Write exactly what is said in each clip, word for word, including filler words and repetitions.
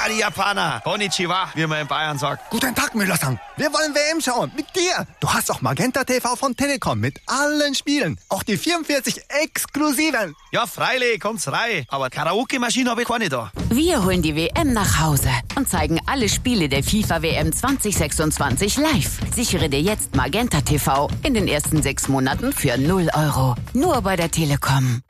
Ah, die Japaner. Konnichiwa, wie man in Bayern sagt. Guten Tag, Müller-san. Wir wollen W M schauen. Mit dir. Du hast auch Magenta T V von Telekom mit allen Spielen. Auch die vierundvierzig exklusiven. Ja, freilich, kommt's rein. Aber Karaoke-Maschine habe ich keine da. Wir holen die W M nach Hause und zeigen alle Spiele der FIFA W M zwanzig sechsundzwanzig live. Sichere dir jetzt Magenta T V in den ersten sechs Monaten für null Euro. Nur bei der Telekom.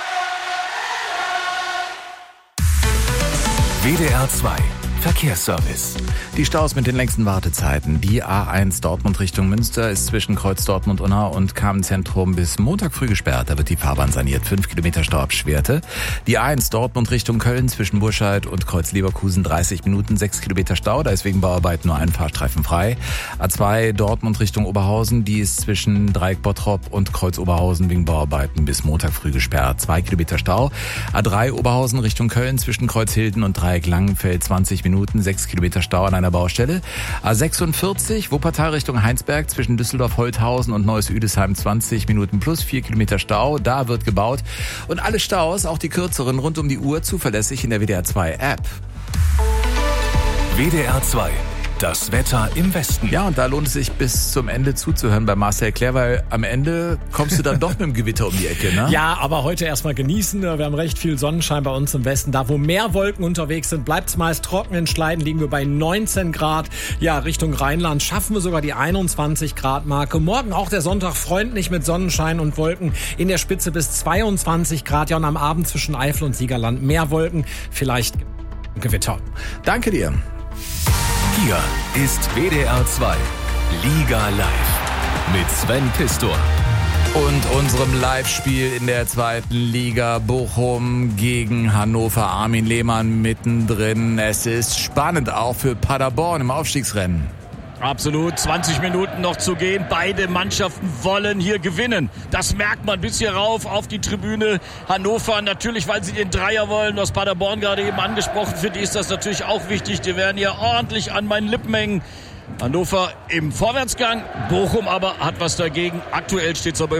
W D R zwei Verkehrsservice. Die Staus mit den längsten Wartezeiten. Die A eins Dortmund Richtung Münster ist zwischen Kreuz Dortmund-Unna und Kamenz-Zentrum bis Montag früh gesperrt. Da wird die Fahrbahn saniert. Fünf Kilometer Stau ab Schwerte. Die A eins Dortmund Richtung Köln zwischen Burscheid und Kreuz Leverkusen dreißig Minuten, sechs Kilometer Stau. Da ist wegen Bauarbeiten nur ein Fahrstreifen frei. A zwei Dortmund Richtung Oberhausen. Die ist zwischen Dreieck Bottrop und Kreuz Oberhausen wegen Bauarbeiten bis Montag früh gesperrt. Zwei Kilometer Stau. A drei Oberhausen Richtung Köln zwischen Kreuz Hilden und Dreieck Langenfeld zwanzig Minuten, sechs Kilometer Stau an einer Baustelle. A sechsundvierzig Wuppertal Richtung Heinsberg zwischen Düsseldorf-Holthausen und Neuss-Üdesheim zwanzig Minuten plus vier Kilometer Stau. Da wird gebaut. Und alle Staus, auch die kürzeren, rund um die Uhr zuverlässig in der W D R zwei App. W D R zwei. Das Wetter im Westen. Ja, und da lohnt es sich bis zum Ende zuzuhören bei Marcel Clair, weil am Ende kommst du dann doch mit dem Gewitter um die Ecke, ne? Ja, aber heute erstmal genießen. Wir haben recht viel Sonnenschein bei uns im Westen. Da, wo mehr Wolken unterwegs sind, bleibt es meist trocken. In Schleiden liegen wir bei neunzehn Grad. Ja, Richtung Rheinland schaffen wir sogar die einundzwanzig Grad Marke. Morgen auch der Sonntag freundlich mit Sonnenschein und Wolken. In der Spitze bis zweiundzwanzig Grad. Ja, und am Abend zwischen Eifel und Siegerland mehr Wolken. Vielleicht Gewitter. Danke dir. Hier ist W D R zwei Liga Live mit Sven Pistor. Und unserem Live-Spiel in der zweiten Liga Bochum gegen Hannover. Armin Lehmann mittendrin. Es ist spannend auch für Paderborn im Aufstiegsrennen. Absolut, zwanzig Minuten noch zu gehen. Beide Mannschaften wollen hier gewinnen. Das merkt man bis hier rauf auf die Tribüne. Hannover natürlich, weil sie den Dreier wollen. Was Paderborn gerade eben angesprochen, für die ist das natürlich auch wichtig. Die werden hier ordentlich an meinen Lippen hängen. Hannover im Vorwärtsgang. Bochum aber hat was dagegen. Aktuell steht es aber